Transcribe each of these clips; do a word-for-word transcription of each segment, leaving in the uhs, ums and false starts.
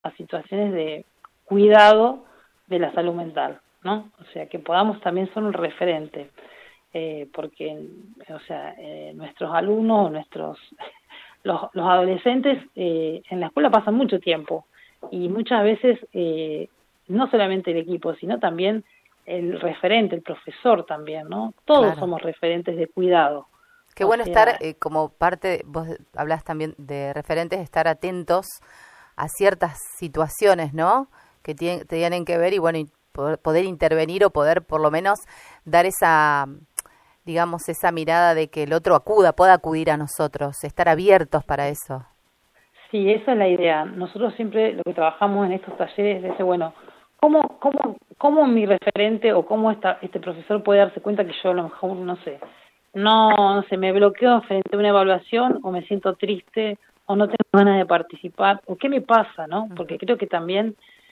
a situaciones de cuidado de la salud mental, ¿no? O sea, que podamos también ser un referente, eh, porque, o sea, eh, nuestros alumnos, nuestros los, los adolescentes eh, en la escuela pasan mucho tiempo y muchas veces eh, no solamente el equipo, sino también el referente, el profesor también, ¿no? Todos Claro. somos referentes de cuidado. Qué O bueno sea, estar eh, como parte, vos hablas también de referentes, estar atentos a ciertas situaciones, ¿no? Que tienen, tienen que ver y bueno, y poder, poder intervenir o poder por lo menos dar esa, digamos, esa mirada de que el otro acuda, pueda acudir a nosotros, estar abiertos para eso. sí, esa es la idea. Nosotros siempre lo que trabajamos en estos talleres es, bueno, ¿cómo, cómo, cómo mi referente o cómo esta, este profesor puede darse cuenta que yo a lo mejor, no sé, no, no sé, me bloqueo frente a una evaluación o me siento triste o no tengo ganas de participar o qué me pasa, ¿no? Porque creo que también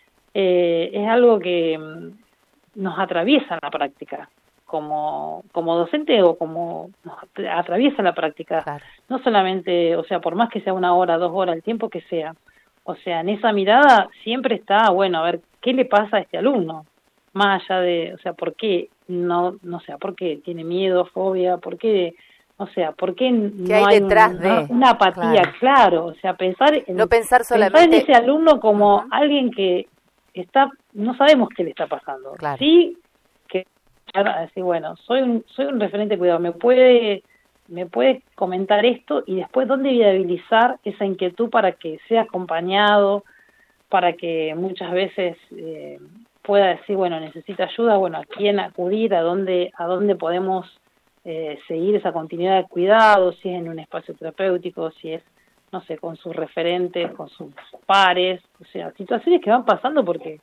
eh, es algo que mm, nos atraviesa en la práctica. Como, como docente o como nos atraviesa la práctica, Claro. no solamente, o sea, por más que sea una hora, dos horas, el tiempo que sea, o sea, en esa mirada siempre está, bueno, a ver, ¿qué le pasa a este alumno? Más allá de, o sea, ¿por qué no, no sé, por qué tiene miedo, fobia, por qué, o sea, por qué ¿Qué hay no hay detrás una, de? una apatía, Claro. claro, o sea, pensar No en, pensar pensar en solamente... ese alumno como Ujú. alguien que está, no sabemos qué le está pasando, Claro. sí, que decir, bueno, soy un, soy un referente de cuidado, me puede, me puede comentar esto y después dónde viabilizar esa inquietud para que sea acompañado, para que muchas veces eh, pueda decir, bueno, necesita ayuda, bueno, a quién acudir, a dónde, a dónde podemos eh, seguir esa continuidad de cuidado, si es en un espacio terapéutico, si es, no sé, con sus referentes, con sus pares, o sea, situaciones que van pasando porque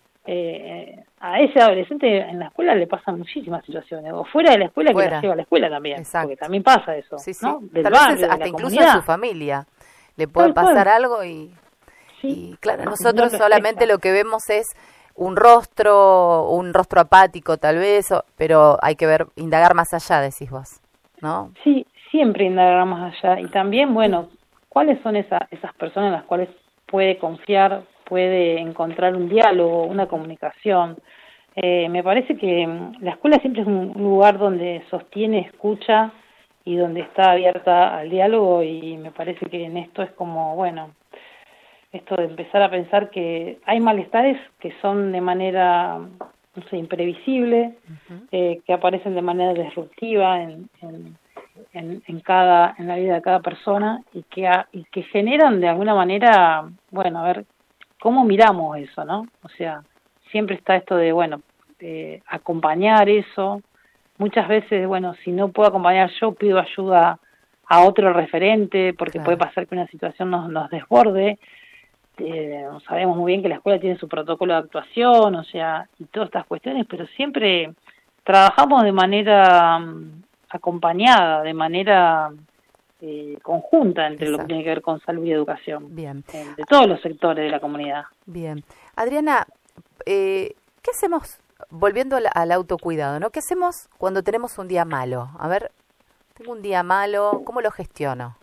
eh, a ese adolescente en la escuela le pasan muchísimas situaciones, o fuera de la escuela que las Fuera. lleva a la escuela también, porque Exacto. también pasa eso, Sí, sí. ¿no? Del Tal vez es- barrio, de hasta la incluso en su comunidad, familia le puede tal pasar cual, algo y, sí, y claro, no lo nosotros solamente refleja. lo que vemos es un rostro, un rostro apático tal vez, o- pero hay que ver, indagar más allá, decís vos, ¿no? Sí, siempre indagar más allá. Y también, bueno, ¿cuáles son esa, esas personas en las cuales puede confiar, puede encontrar un diálogo, una comunicación? Eh, me parece que mm, la escuela siempre es un lugar donde sostiene, escucha y donde está abierta al diálogo y me parece que en esto es como, bueno, esto de empezar a pensar que hay malestares que son de manera, no sé, imprevisible, Ujú. eh, que aparecen de manera disruptiva en, en, en, en cada en la vida de cada persona y que a, y que generan de alguna manera, bueno, a ver cómo miramos eso, ¿no? O sea, siempre está esto de, bueno, eh, acompañar eso. Muchas veces, bueno, si no puedo acompañar yo, pido ayuda a otro referente porque puede Claro. pasar que una situación nos, nos desborde. Eh, sabemos muy bien que la escuela tiene su protocolo de actuación, o sea, y todas estas cuestiones, pero siempre trabajamos de manera um, acompañada, de manera eh, conjunta entre lo que Exacto. tiene que ver con salud y educación, Bien, eh, de todos los sectores de la comunidad. bien. Adriana, eh, ¿qué hacemos, volviendo al, al autocuidado, ¿no? ¿Qué hacemos cuando tenemos un día malo? A ver, tengo un día malo, ¿cómo lo gestiono?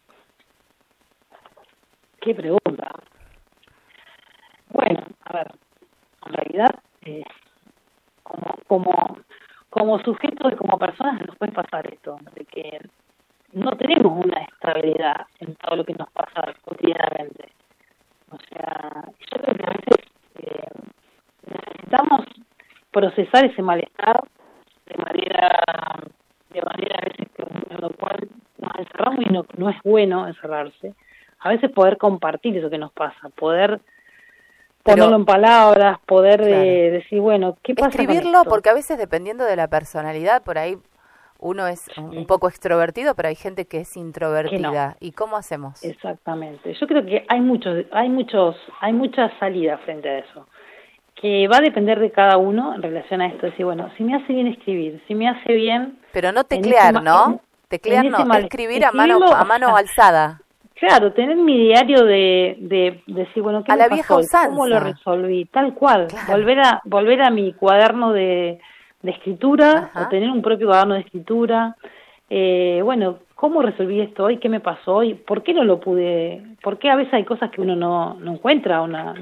¿Qué pregunta? Bueno, a ver, en realidad, eh, como, como, como sujetos y como personas nos puede pasar esto, de que no tenemos una estabilidad en todo lo que nos pasa cotidianamente. O sea, yo creo que a veces eh, necesitamos procesar ese malestar de manera, de manera a veces que, en lo cual nos encerramos y no, no es bueno encerrarse. A veces poder compartir eso que nos pasa, poder ponerlo Pero, en palabras, poder claro, eh, decir, bueno, ¿qué pasa con escribirlo, esto? porque a veces dependiendo de la personalidad, por ahí uno es un un Sí, poco extrovertido, pero hay gente que es que no. introvertida. ¿Y cómo hacemos? Exactamente. Yo creo que hay muchos, hay muchos, hay muchas salidas frente a eso, que va a depender de cada uno en relación a esto. Decir, bueno, si me hace bien escribir, si me hace bien Pero no en ese, teclear, ma- en, ¿no? en Teclear ese no, mal, escribir a mano, escribirlo, a o mano sea, alzada, claro, tener mi diario de, de, de decir, bueno, ¿qué a me la pasó vieja hoy? ¿Cómo lo usanza. resolví? Tal cual, Claro. volver a, volver a mi cuaderno de, de escritura o Ajá. tener un propio cuaderno de escritura. Eh, bueno, ¿cómo resolví esto hoy? ¿Qué me pasó hoy? ¿Por qué no lo pude? ¿Por qué a veces hay cosas que uno no, no encuentra una